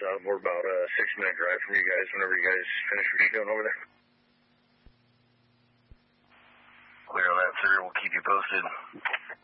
We're about a 6-minute drive from you guys whenever you guys finish what you're doing over there. Clear on that, sir. We'll keep you posted.